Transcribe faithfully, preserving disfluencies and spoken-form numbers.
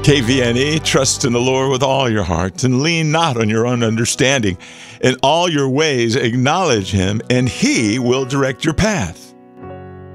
K V N E, trust in the Lord with all your heart and lean not on your own understanding. In all your ways acknowledge him, and he will direct your path.